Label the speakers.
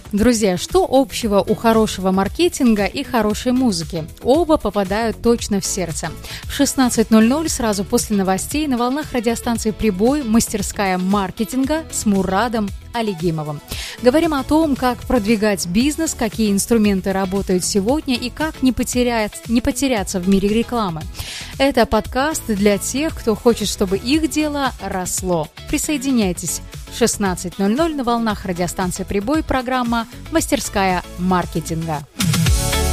Speaker 1: Друзья, что общего у хорошего маркетинга и хорошей музыки? Оба попадают точно в сердце. В 16:00 сразу после новостей на волнах радиостанции «Прибой» мастерская маркетинга с Мурадом Алигимовым. Говорим о том, как продвигать бизнес, какие инструменты работают сегодня и как не потеряться в мире рекламы. Это подкаст для тех, кто хочет, чтобы их дело росло. Присоединяйтесь. В 16:00 на волнах радиостанции «Прибой» программа «Мастерская маркетинга».